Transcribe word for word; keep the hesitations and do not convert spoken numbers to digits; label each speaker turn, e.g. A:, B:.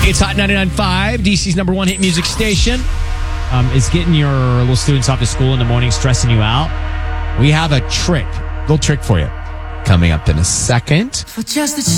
A: It's Hot ninety-nine point five, D C's number one hit music station. Um, is getting your little students off to school in the morning stressing you out? We have a trick, little trick for you coming up in a second.
B: For just a